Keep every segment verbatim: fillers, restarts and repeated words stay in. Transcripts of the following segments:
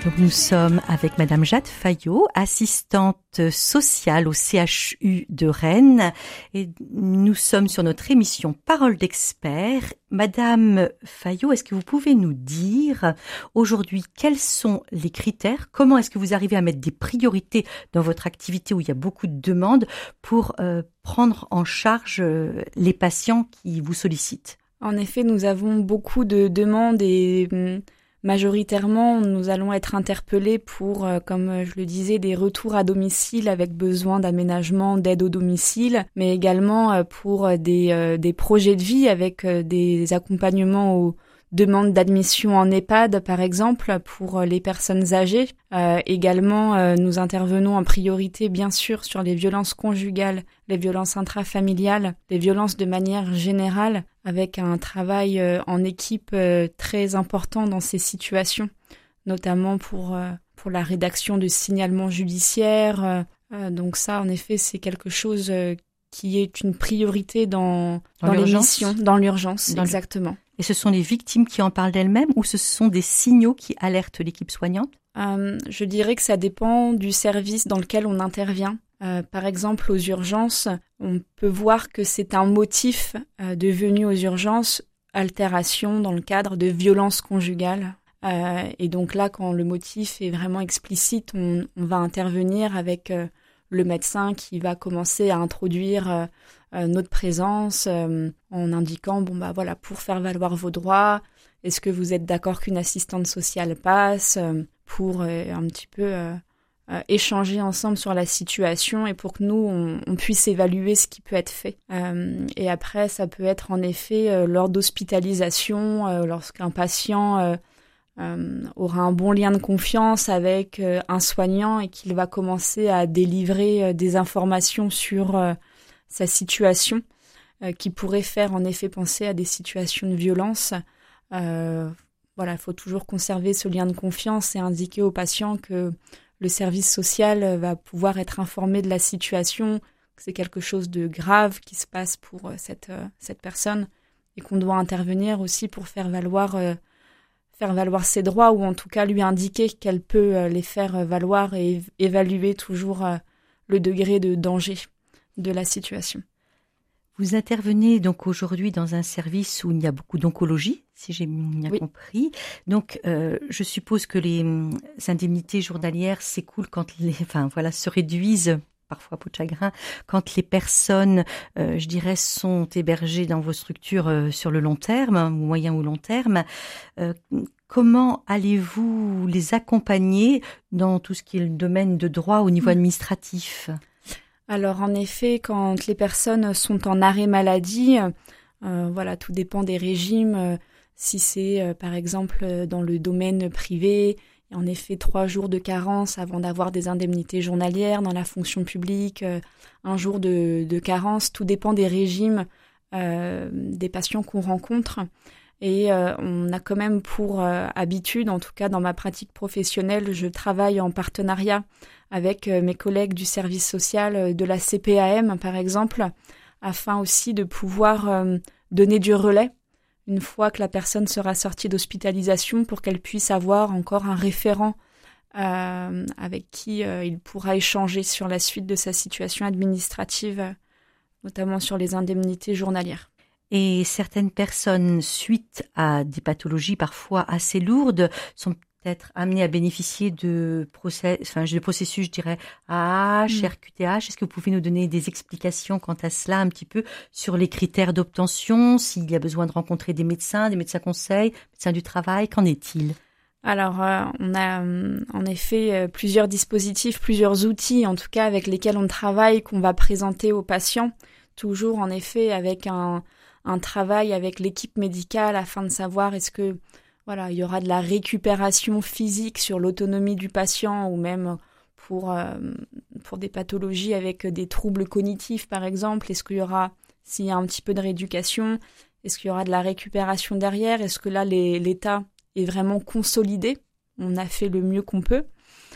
Donc nous sommes avec Madame Jade Fayot, assistante sociale au C H U de Rennes, et nous sommes sur notre émission Parole d'expert. Madame Fayot, est-ce que vous pouvez nous dire aujourd'hui quels sont les critères, comment est-ce que vous arrivez à mettre des priorités dans votre activité où il y a beaucoup de demandes pour euh, prendre en charge euh, les patients qui vous sollicitent? En effet, nous avons beaucoup de demandes et hum, majoritairement, nous allons être interpellés pour, euh, comme je le disais, des retours à domicile avec besoin d'aménagement, d'aide au domicile, mais également euh, pour des, euh, des projets de vie avec euh, des accompagnements aux demandes d'admission en EHPAD, par exemple, pour les personnes âgées. Euh, également, euh, nous intervenons en priorité, bien sûr, sur les violences conjugales, les violences intrafamiliales, les violences de manière générale, avec un travail euh, en équipe euh, très important dans ces situations, notamment pour, euh, pour la rédaction de signalements judiciaires. Euh, euh, donc ça, en effet, c'est quelque chose euh, qui est une priorité dans, dans, dans les missions, dans l'urgence, dans exactement. Et ce sont les victimes qui en parlent d'elles-mêmes ou ce sont des signaux qui alertent l'équipe soignante? euh, Je dirais que ça dépend du service dans lequel on intervient. Euh, par exemple, aux urgences, on peut voir que c'est un motif euh, de venue aux urgences, altération dans le cadre de violences conjugales. Euh, et donc là, quand le motif est vraiment explicite, on, on va intervenir avec euh, le médecin qui va commencer à introduire euh, euh, notre présence euh, en indiquant, bon bah voilà, pour faire valoir vos droits, est-ce que vous êtes d'accord qu'une assistante sociale passe euh, pour euh, un petit peu euh, euh, échanger ensemble sur la situation et pour que nous, on, on puisse évaluer ce qui peut être fait. Euh, et après, ça peut être en effet euh, lors d'hospitalisation, euh, lorsqu'un patient euh, euh, aura un bon lien de confiance avec euh, un soignant et qu'il va commencer à délivrer euh, des informations sur euh, sa situation euh, qui pourrait faire en effet penser à des situations de violence. Euh, voilà, il faut toujours conserver ce lien de confiance et indiquer au patient que le service social va pouvoir être informé de la situation, que c'est quelque chose de grave qui se passe pour euh, cette, euh, cette personne et qu'on doit intervenir aussi pour faire valoir, euh, faire valoir ses droits ou en tout cas lui indiquer qu'elle peut euh, les faire valoir et é- évaluer toujours euh, le degré de danger de la situation. Vous intervenez donc aujourd'hui dans un service où il y a beaucoup d'oncologie, si j'ai bien oui. compris. Donc, euh, je suppose que les indemnités journalières s'écoulent quand les, enfin voilà, se réduisent parfois peau de chagrin quand les personnes, euh, je dirais, sont hébergées dans vos structures euh, sur le long terme, ou moyen ou long terme. Euh, comment allez-vous les accompagner dans tout ce qui est le domaine de droit au niveau mmh. administratif ? Alors en effet, quand les personnes sont en arrêt maladie, euh, voilà, tout dépend des régimes. Euh, si c'est euh, par exemple dans le domaine privé, il y a en effet trois jours de carence avant d'avoir des indemnités journalières. Dans la fonction publique, euh, un jour de, de carence. Tout dépend des régimes euh, des patients qu'on rencontre. Et euh, on a quand même pour euh, habitude, en tout cas dans ma pratique professionnelle, je travaille en partenariat avec euh, mes collègues du service social euh, de la C P A M, par exemple, afin aussi de pouvoir euh, donner du relais une fois que la personne sera sortie d'hospitalisation pour qu'elle puisse avoir encore un référent euh, avec qui euh, il pourra échanger sur la suite de sa situation administrative, euh, notamment sur les indemnités journalières. Et certaines personnes, suite à des pathologies parfois assez lourdes, sont peut-être amenées à bénéficier de, process, enfin, de processus, je dirais, A H, mmh. R Q T H. Est-ce que vous pouvez nous donner des explications quant à cela, un petit peu, sur les critères d'obtention, s'il y a besoin de rencontrer des médecins, des médecins conseils, médecins du travail, qu'en est-il ? Alors, euh, on a euh, en effet euh, plusieurs dispositifs, plusieurs outils, en tout cas, avec lesquels on travaille, qu'on va présenter aux patients, toujours en effet avec un... un travail avec l'équipe médicale afin de savoir est-ce que voilà, il y aura de la récupération physique sur l'autonomie du patient ou même pour, euh, pour des pathologies avec des troubles cognitifs par exemple. Est-ce qu'il y aura, s'il y a un petit peu de rééducation, est-ce qu'il y aura de la récupération derrière? Est-ce que là, les, l'état est vraiment consolidé? On a fait le mieux qu'on peut.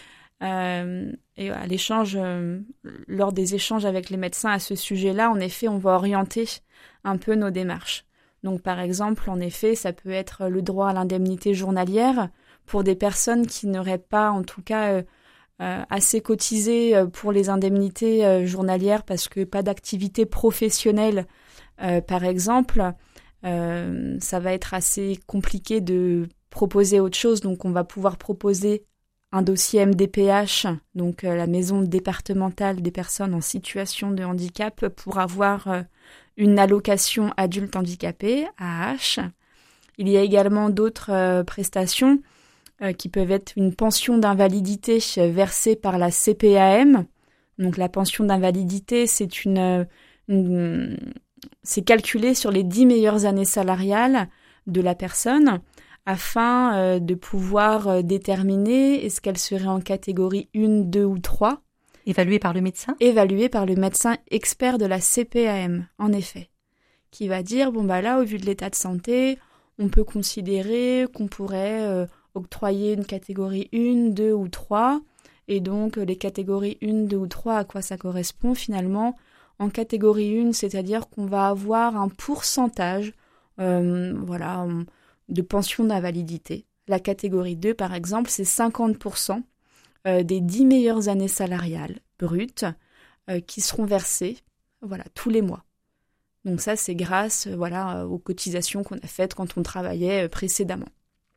Euh, et à l'échange, euh, lors des échanges avec les médecins à ce sujet-là, en effet, on va orienter un peu nos démarches. Donc, par exemple, en effet, ça peut être le droit à l'indemnité journalière pour des personnes qui n'auraient pas, en tout cas, euh, euh, assez cotisé pour les indemnités euh, journalières parce que pas d'activité professionnelle, euh, par exemple, euh, ça va être assez compliqué de proposer autre chose. Donc, on va pouvoir proposer un dossier M D P H, donc euh, la maison départementale des personnes en situation de handicap, pour avoir euh, une allocation adulte handicapé, A H. Il y a également d'autres euh, prestations euh, qui peuvent être une pension d'invalidité versée par la C P A M. Donc la pension d'invalidité, c'est une, une c'est calculé sur les dix meilleures années salariales de la personne, afin euh, de pouvoir euh, déterminer est-ce qu'elle serait en catégorie un, deux ou trois. Évaluée par le médecin ? Évaluée par le médecin expert de la C P A M, en effet, qui va dire, bon bah là, au vu de l'état de santé, on peut considérer qu'on pourrait euh, octroyer une catégorie un, deux ou trois, et donc euh, les catégories un, deux ou trois, à quoi ça correspond finalement ? En catégorie un, c'est-à-dire qu'on va avoir un pourcentage, euh, voilà, on, de pension d'invalidité. La catégorie deux, par exemple, c'est cinquante pour cent des dix meilleures années salariales brutes euh, qui seront versées, voilà, tous les mois. Donc ça, c'est grâce euh, voilà, aux cotisations qu'on a faites quand on travaillait euh, précédemment.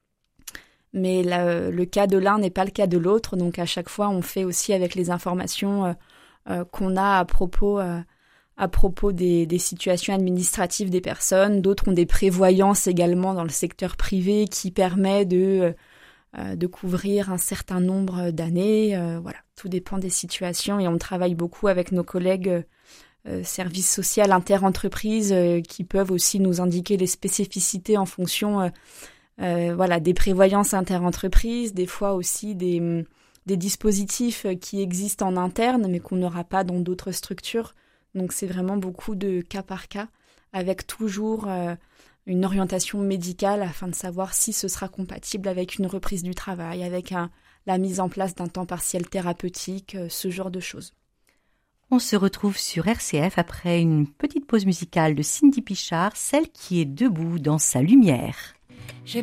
Mais la, le cas de l'un n'est pas le cas de l'autre, donc à chaque fois, on fait aussi avec les informations euh, euh, qu'on a à propos... Euh, à propos des, des situations administratives des personnes. D'autres ont des prévoyances également dans le secteur privé qui permet de, euh, de couvrir un certain nombre d'années. Euh, voilà, tout dépend des situations et on travaille beaucoup avec nos collègues euh, services sociaux inter-entreprises euh, qui peuvent aussi nous indiquer les spécificités en fonction euh, euh, voilà, des prévoyances inter-entreprises, des fois aussi des, des dispositifs qui existent en interne mais qu'on n'aura pas dans d'autres structures. Donc c'est vraiment beaucoup de cas par cas, avec toujours euh, une orientation médicale afin de savoir si ce sera compatible avec une reprise du travail, avec un, la mise en place d'un temps partiel thérapeutique, euh, ce genre de choses. On se retrouve sur R C F après une petite pause musicale de Cindy Pichard, celle qui est debout dans sa lumière.